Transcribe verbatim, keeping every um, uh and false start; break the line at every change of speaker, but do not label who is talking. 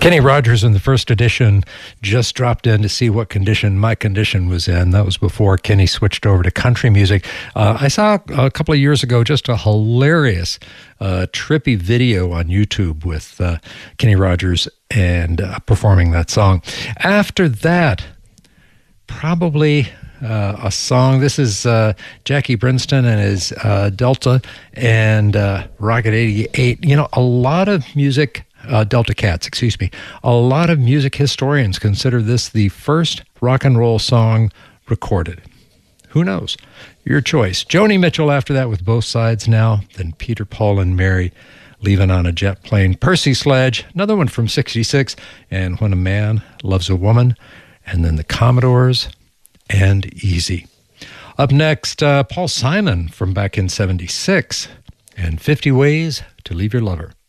Kenny Rogers in the first edition just dropped in to see what condition my condition was in. That was before Kenny switched over to country music. Uh, I saw a couple of years ago just a hilarious, uh, trippy video on YouTube with uh, Kenny Rogers and uh, performing that song. After that, probably uh, a song. This is uh, Jackie Brinston and his uh, Delta and uh, Rocket eighty-eight. You know, a lot of music. Uh, Delta Cats, excuse me. A lot of music historians consider this the first rock and roll song recorded. Who knows? Your choice. Joni Mitchell after that with Both Sides Now, then Peter, Paul, and Mary, Leaving on a Jet Plane. Percy Sledge, another one from sixty-six, and When a Man Loves a Woman, and then the Commodores and Easy. Up next, uh, Paul Simon from back in seventy-six, and fifty Ways to Leave Your Lover.